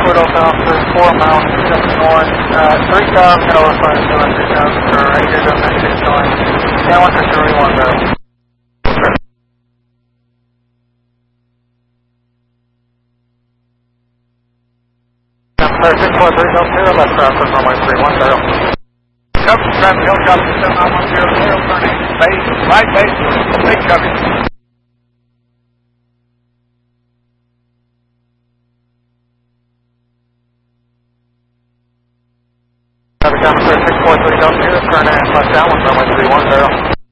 Fort Officer, 4 miles just north, 3,000 over 5,000 for right here on 96 going. Yeah, 1 for 31 though. 643 Delta Zero, left cross, runway 310. Cover traffic, helicopter 7910, turning base, right base, big cover. Traffic officer 643 Delta Zero, turn in, touchdown, runway 310.